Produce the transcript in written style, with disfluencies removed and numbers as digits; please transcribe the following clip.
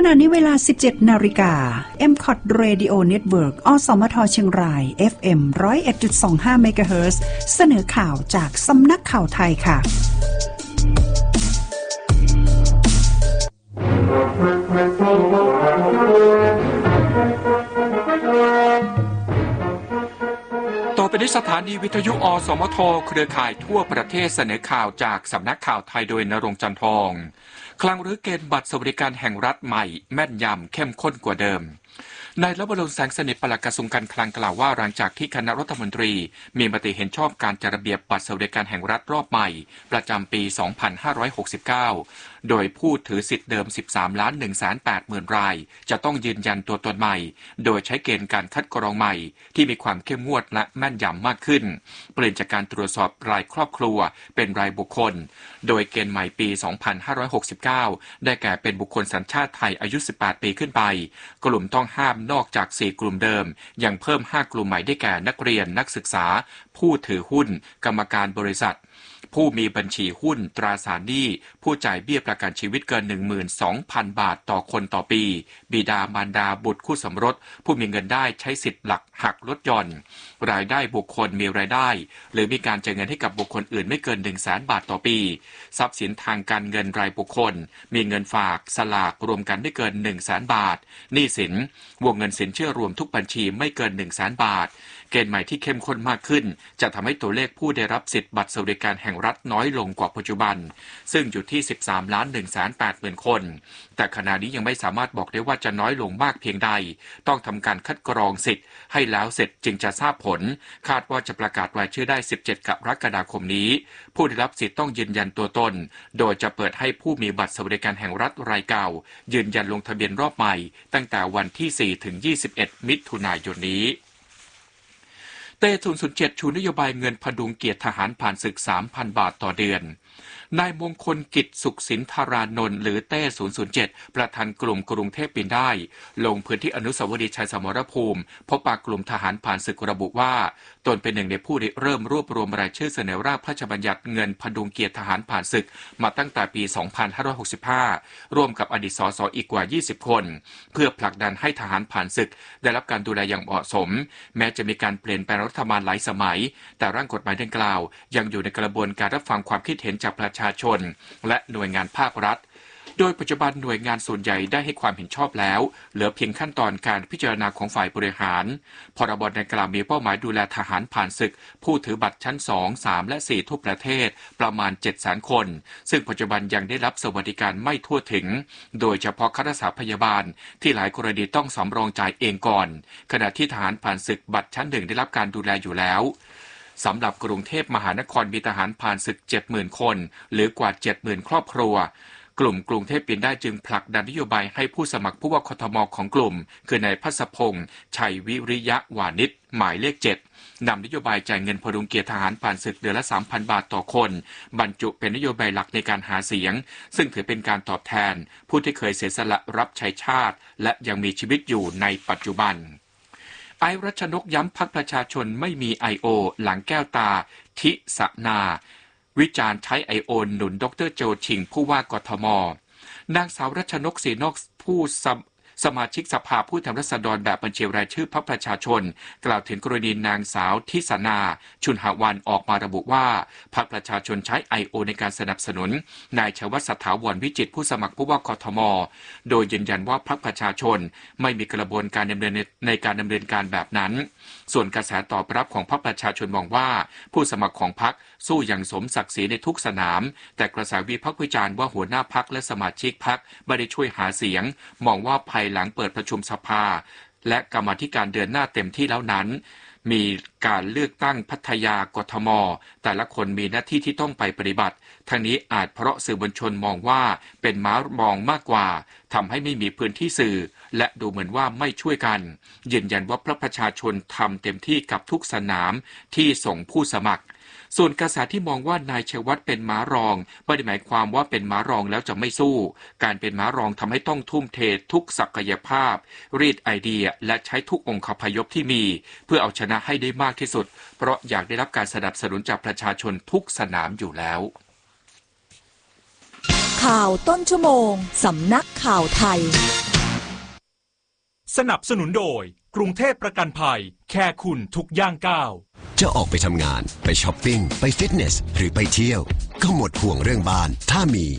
ณะนี้เวลา 17 นาฬิกา MCOT Radio Network อสมทเชียงราย FM 101.25 เมกะเฮิรตซ์เสนอข่าวจากสำนักข่าวไทยค่ะต่อไปนี้สถานีวิทยุอสมทเครือข่ายทั่วประเทศเสนอข่าวจากสำนักข่าวไทยโดยณรงค์ จันทร์ทองคลังหรือเกณฑ์บัตรสวัสดิการแห่งรัฐใหม่แม่นยำเข้มข้นกว่าเดิมนายลวรน แสงสนิท ปลัดกระทรวงการคลังกล่าวว่าหลังจากที่คณะรัฐมนตรีมีมติเห็นชอบการจัดระเบียบบัตรสวัสดิการแห่งรัฐรอบใหม่ประจำปี 2569 โดยผู้ถือสิทธิ์เดิม 13,180,000 รายจะต้องยืนยันตัวตนใหม่โดยใช้เกณฑ์การคัดกรองใหม่ที่มีความเข้มงวดและแม่นยำมากขึ้นเปลี่ยนจากการตรวจสอบรายครอบครัวเป็นรายบุคคลโดยเกณฑ์ใหม่ปี 2569 ได้แก่เป็นบุคคลสัญชาติไทยอายุ 18 ปีขึ้นไปกลุ่มต้องห้ามนอกจาก 4 กลุ่มเดิมยังเพิ่ม 5 กลุ่มใหม่ได้แก่นักเรียนนักศึกษาผู้ถือหุ้นกรรมการบริษัทผู้มีบัญชีหุ้นตราสารหนี้ผู้จ่ายเบี้ยประกันชีวิตเกิน 12,000 บาทต่อคนต่อปีบิดามารดาบุตรคู่สมรสผู้มีเงินได้ใช้สิทธิ์หลักหักลดหย่อนรายได้บุคคลมีรายได้หรือมีการจ่ายเงินให้กับบุคคลอื่นไม่เกิน 100,000 บาทต่อปีทรัพย์สินทางการเงินรายบุคคลมีเงินฝากสลากรวมกันไม่เกิน 100,000 บาทหนี้สินวงเงินสินเชื่อรวมทุกบัญชีไม่เกิน 100,000 บาทเกณฑ์ใหม่ที่เข้มข้นมากขึ้นจะทำให้ตัวเลขผู้ได้รับสิทธิ์บัตรสวัสดิการแห่งรัฐน้อยลงกว่าปัจจุบันซึ่งอยู่ที่ 13,180,000 คนแต่ขณะนี้ยังไม่สามารถบอกได้ว่าจะน้อยลงมากเพียงใดต้องทำการคัดกรองสิทธิ์ให้แล้วเสร็จจึงจะทราบผลคาดว่าจะประกาศรายชื่อได้ 17 กรกฎาคมนี้ผู้ได้รับสิทธิ์ต้องยืนยันตัวตนโดยจะเปิดให้ผู้มีบัตรสวัสดิการแห่งรัฐรายเก่ายืนยันลงทะเบียนรอบใหม่ตั้งแต่วันที่ 4 ถึง 21 มิถุนายนนี้เต้ 007 ชูนโยบายเงินพดุงเกียรติทหารผ่านศึก 3,000 บาทต่อเดือนนายมงคลกิจสุขสินธารานนท์หรือเต้ 007 ประธานกลุ่มกรุงเทพปีนได้ลงพื้นที่อนุสาวรีย์ชัยสมรภูมิพบปะกลุ่มทหารผ่านศึกระบุว่าตนเป็นหนึ่งในผู้เริ่มรวบรวมรายชื่อเสนอร่างพระราชบัญญัติเงินพดุงเกียรติทหารผ่านศึกมาตั้งแต่ปี 2565 ร่วมกับอดีตสสอีกกว่า 20 คนเพื่อผลักดันให้ทหารผ่านศึกได้รับการดูแลอย่างเหมาะสมแม้จะมีการเปลี่ยนแปลงรัฐบาลหลายสมัยแต่ร่างกฎหมายดังกล่าวยังอยู่ในกระบวนการรับฟังความคิดเห็นจากประชาชนและหน่วยงานภาครัฐโดยปัจจุบันหน่วยงานส่วนใหญ่ได้ให้ความเห็นชอบแล้วเหลือเพียงขั้นตอนการพิจารณาของฝ่ายบริหารพรบดังกล่าวมีเป้าหมายดูแลทหารผ่านศึกผู้ถือบัตรชั้น 2, 3 และ 4 ทั่วประเทศประมาณ 700,000 คนซึ่งปัจจุบันยังได้รับสวัสดิการไม่ทั่วถึงโดยเฉพาะข้าราชการพยาบาลที่หลายกรณีต้องสำรองจ่ายเองก่อนขณะที่ทหารผ่านศึกบัตรชั้น 1ได้รับการดูแลอยู่แล้วสำหรับกรุงเทพมหานครมีทหารผ่านศึก 70,000 คนหรือกว่า 70,000 ครอบครัวกลุ่มกรุงเทพปีนได้จึงผลักดันนโยบายให้ผู้สมัครผู้ว่ากทมของกลุ่มคือนายภัสพงษ์ชัยวิริยะวานิชหมายเลข 7นำนโยบายจ่ายเงินพดุงเกียรติทหารผ่านศึกเดือนละ 3,000 บาทต่อคนบรรจุเป็นนโยบายหลักในการหาเสียงซึ่งถือเป็นการตอบแทนผู้ที่เคยเสียสละรับใช้ชาติและยังมีชีวิตอยู่ในปัจจุบันไอรัชนกย้ำพรรคประชาชนไม่มี I.O. หลังแก้วตาทิสนาวิจารณ์ใช้ I.O. หนุนดร.โจชิงผู้ว่ากทมนางสาวรัชนกศรีนอกผู้สมาชิกสภาผู้แทนราษฎรแบบบัญชีรายชื่อพรรคประชาชนกล่าวถึงกรณีนางสาวทิสนาชุนหวันออกมาระบุว่าพรรคประชาชนใช้ I.O. ในการสนับสนุนนายชวัฒน์สถาวรวิจิตรผู้สมัครผู้ว่ากทมโดยยืนยันว่าพรรคประชาชนไม่มีกระบวนการในการดำเนินการแบบนั้นส่วนกระแสตอบรับของพรรคประชาชนมองว่าผู้สมัครของพรรคสู้อย่างสมศักดิ์ศรีในทุกสนามแต่กระแสวิพากษ์วิจารณ์ว่าหัวหน้าพรรคและสมาชิกพรรคไม่ได้ช่วยหาเสียงมองว่าภายหลังเปิดประชุมสภาและกรรมาธิการเดินหน้าเต็มที่แล้วนั้นมีการเลือกตั้งพัทยากทมแต่ละคนมีหน้าที่ที่ต้องไปปฏิบัติทั้งนี้อาจเพราะสื่อมวลชนมองว่าเป็นม้ามองมากกว่าทำให้ไม่มีพื้นที่สื่อและดูเหมือนว่าไม่ช่วยกันยืนยันว่าพรรคประชาชนทำเต็มที่กับทุกสนามที่ส่งผู้สมัครส่วนกระแสที่มองว่านายชัยวัฒน์เป็นม้ารองไม่ได้หมายความว่าเป็นม้ารองแล้วจะไม่สู้การเป็นม้ารองทำให้ต้องทุ่มเททุกศักยภาพรีดไอเดียและใช้ทุกองคพยพที่มีเพื่อเอาชนะให้ได้มากที่สุดเพราะอยากได้รับการสนับสนุนจากประชาชนทุกสนามอยู่แล้วข่าวต้นชั่วโมงสำนักข่าวไทยสนับสนุนโดยกรุงเทพประกันภัยแค่คุณทุกย่างก้าวจะออกไปทำงานไปช้อปปิ้งไปฟิตเนสหรือไปเที่ยวก็หมดห่วงเรื่องบ้านถ้ามี